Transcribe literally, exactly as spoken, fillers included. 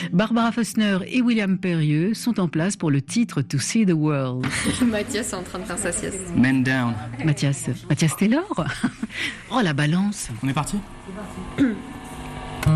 Barbara Fausner et William Perrieux sont en place pour le titre To See the World. Mathias est en train de faire sa sieste. Men down. Mathias, Mathias Taylor. Oh, la balance. On est parti ?